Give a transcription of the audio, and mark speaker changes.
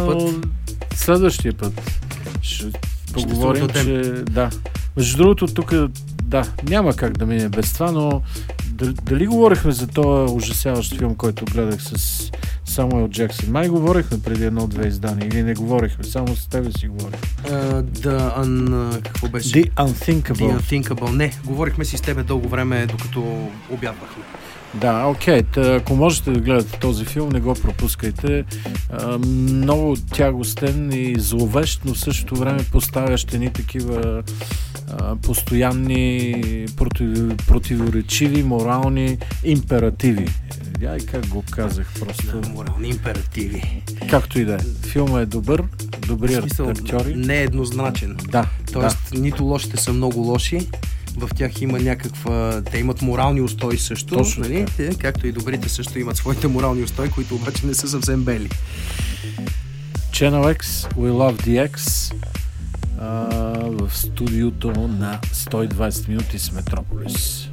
Speaker 1: път.
Speaker 2: Следващия път ще поговорим, че да. Между другото, тук няма как да мине без това, но дали говорихме за този ужасяващ филм, който гледах с Самуел Джексън? Май говорихме преди 1-2 издания или не говорихме? Само с тебе си говорих.
Speaker 1: Какво беше?
Speaker 2: The Unthinkable.
Speaker 1: Не, говорихме си с тебе дълго време, докато обядвахме.
Speaker 2: Да, окей. Ако можете да гледате този филм, не го пропускайте. Много тягостен и зловещ, но в същото време поставящ едни такива постоянни противоречиви морални императиви. И как го казах просто.
Speaker 1: Морални императиви.
Speaker 2: Както и да е. Филмът е добър, добри актьори.
Speaker 1: Не е еднозначен.
Speaker 2: Да.
Speaker 1: Тоест, нито лошите са много лоши, в тях има някаква... Те имат морални устои също,
Speaker 2: точно,
Speaker 1: нали? Както и добрите също имат своите морални устои, които обаче не са съвсем бели.
Speaker 2: Channel X, We Love the X, в студиото на 120 минути с Метрополис.